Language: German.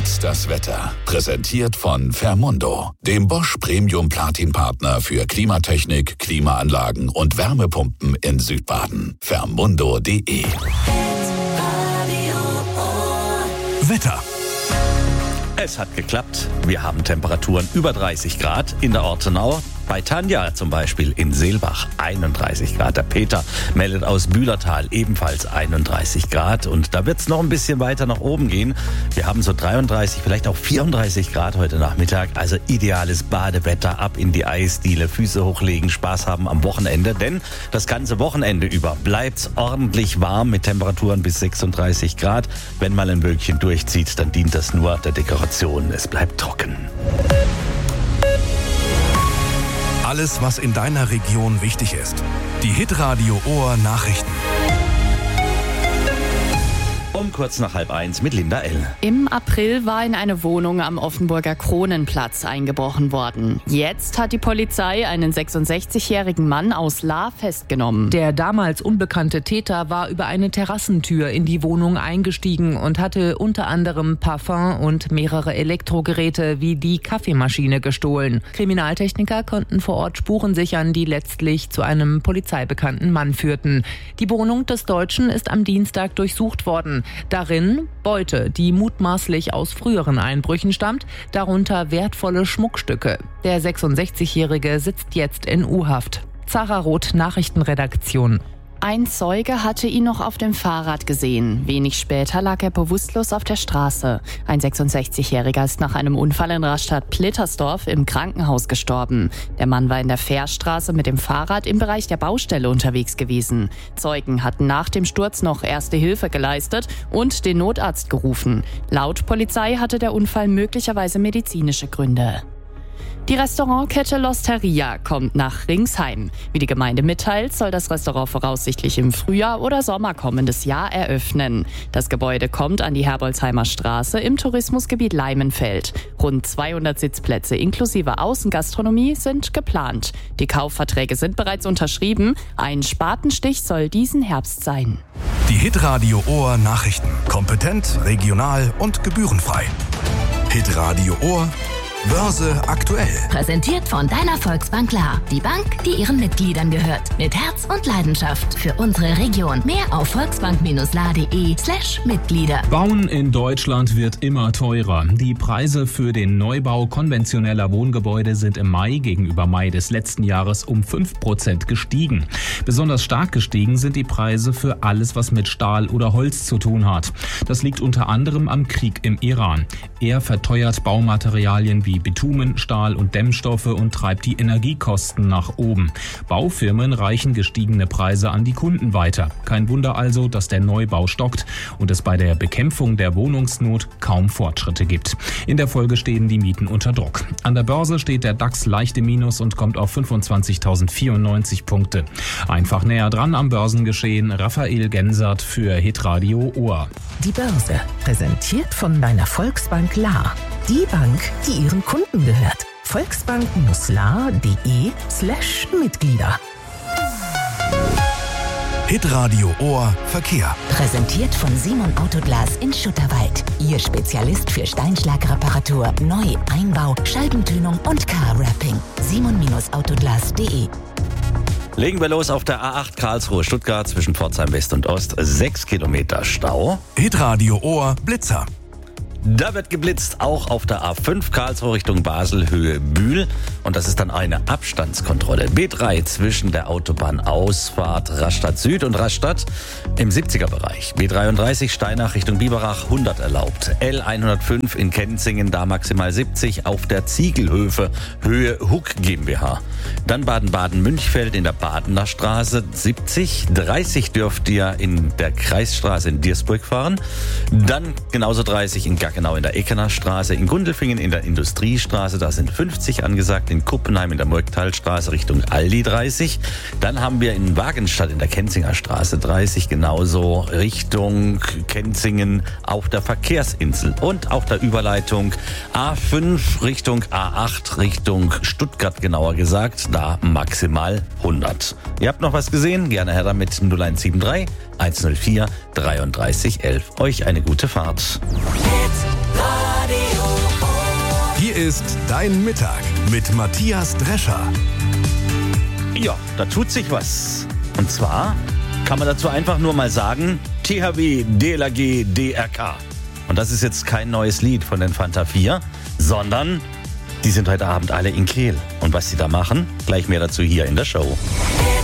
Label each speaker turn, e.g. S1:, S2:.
S1: Jetzt das Wetter. Präsentiert von Fermundo, dem Bosch Premium Platin Partner für Klimatechnik, Klimaanlagen und Wärmepumpen in Südbaden. Fermundo.de.
S2: Wetter.
S3: Es hat geklappt. Wir haben Temperaturen über 30 Grad in der Ortenau. Bei Tanja zum Beispiel in Seelbach 31 Grad. Der Peter meldet aus Bühlertal ebenfalls 31 Grad. Und da wird es noch ein bisschen weiter nach oben gehen. Wir haben so 33, vielleicht auch 34 Grad heute Nachmittag. Also ideales Badewetter, ab in die Eisdiele, Füße hochlegen, Spaß haben am Wochenende. Denn das ganze Wochenende über bleibt's ordentlich warm mit Temperaturen bis 36 Grad. Wenn mal ein Wölkchen durchzieht, dann dient das nur der Dekoration. Es bleibt trocken.
S2: Alles, was in deiner Region wichtig ist. Die Hitradio Ohr Nachrichten.
S3: Um kurz nach 12:30 mit Linda L.
S4: Im April war in eine Wohnung am Offenburger Kronenplatz eingebrochen worden. Jetzt hat die Polizei einen 66-jährigen Mann aus Lahr festgenommen.
S5: Der damals unbekannte Täter war über eine Terrassentür in die Wohnung eingestiegen und hatte unter anderem Parfum und mehrere Elektrogeräte wie die Kaffeemaschine gestohlen. Kriminaltechniker konnten vor Ort Spuren sichern, die letztlich zu einem polizeibekannten Mann führten. Die Wohnung des Deutschen ist am Dienstag durchsucht worden. Darin Beute, die mutmaßlich aus früheren Einbrüchen stammt, darunter wertvolle Schmuckstücke. Der 66-Jährige sitzt jetzt in U-Haft. Zara Roth, Nachrichtenredaktion.
S4: Ein Zeuge hatte ihn noch auf dem Fahrrad gesehen. Wenig später lag er bewusstlos auf der Straße. Ein 66-Jähriger ist nach einem Unfall in Rastatt-Plittersdorf im Krankenhaus gestorben. Der Mann war in der Fährstraße mit dem Fahrrad im Bereich der Baustelle unterwegs gewesen. Zeugen hatten nach dem Sturz noch Erste Hilfe geleistet und den Notarzt gerufen. Laut Polizei hatte der Unfall möglicherweise medizinische Gründe. Die Restaurantkette L'Osteria kommt nach Ringsheim. Wie die Gemeinde mitteilt, soll das Restaurant voraussichtlich im Frühjahr oder Sommer kommendes Jahr eröffnen. Das Gebäude kommt an die Herbolzheimer Straße im Tourismusgebiet Leimenfeld. Rund 200 Sitzplätze inklusive Außengastronomie sind geplant. Die Kaufverträge sind bereits unterschrieben. Ein Spatenstich soll diesen Herbst sein.
S2: Die Hitradio Ohr Nachrichten. Kompetent, regional und gebührenfrei. Hitradio Ohr Börse aktuell.
S6: Präsentiert von deiner Volksbank Lahr. Die Bank, die ihren Mitgliedern gehört. Mit Herz und Leidenschaft für unsere Region. Mehr auf volksbank-lahr.de/Mitglieder.
S7: Bauen in Deutschland wird immer teurer. Die Preise für den Neubau konventioneller Wohngebäude sind im Mai gegenüber Mai des letzten Jahres um 5% gestiegen. Besonders stark gestiegen sind die Preise für alles, was mit Stahl oder Holz zu tun hat. Das liegt unter anderem am Krieg im Iran. Er verteuert Baumaterialien wie Bitumen, Stahl und Dämmstoffe und treibt die Energiekosten nach oben. Baufirmen reichen gestiegene Preise an die Kunden weiter. Kein Wunder also, dass der Neubau stockt und es bei der Bekämpfung der Wohnungsnot kaum Fortschritte gibt. In der Folge stehen die Mieten unter Druck. An der Börse steht der DAX leicht im Minus und kommt auf 25.094 Punkte. Einfach näher dran am Börsengeschehen, Raphael Gensert für Hitradio Ohr.
S8: Die Börse, präsentiert von deiner Volksbank Lahr. Die Bank, die ihren Kunden gehört. Volksbank-lahr.de/Mitglieder.
S2: Hitradio Ohr Verkehr.
S6: Präsentiert von Simon Autoglas in Schutterwald. Ihr Spezialist für Steinschlagreparatur, Neu-, Einbau, Scheibentönung und Car-Wrapping. simon-autoglas.de.
S3: Legen wir los auf der A8 Karlsruhe-Stuttgart zwischen Pforzheim West und Ost. 6 Kilometer Stau.
S2: Hitradio Ohr Blitzer.
S3: Da wird geblitzt, auch auf der A5 Karlsruhe Richtung Basel, Höhe Bühl. Und das ist dann eine Abstandskontrolle. B3 zwischen der Autobahnausfahrt Rastatt Süd und Rastatt im 70er-Bereich. B33 Steinach Richtung Biberach 100 erlaubt. L105 in Kenzingen, da maximal 70 auf der Ziegelhöfe, Höhe Huck GmbH. Dann Baden-Baden-Münchfeld in der Badener Straße 70. 30 dürft ihr in der Kreisstraße in Diersburg fahren. Dann genauso 30 in Gaggenau in der Eckener Straße, in Gundelfingen in der Industriestraße, da sind 50 angesagt, in Kuppenheim in der Murgtalstraße Richtung Aldi 30. Dann haben wir in Wagenstadt in der Kenzinger Straße 30, genauso Richtung Kenzingen auf der Verkehrsinsel. Und auf der Überleitung A5 Richtung A8 Richtung Stuttgart genauer gesagt, da maximal 100. Ihr habt noch was gesehen? Gerne her damit 0173 104 33 11. Euch eine gute Fahrt.
S9: Hitradio.
S2: ist Dein Mittag mit Matthias Drescher.
S3: Ja, da tut sich was. Und zwar kann man dazu einfach nur mal sagen, THW, DLRG, DRK. Und das ist jetzt kein neues Lied von den Fanta 4, sondern die sind heute Abend alle in Kehl. Und was sie da machen, gleich mehr dazu hier in der Show.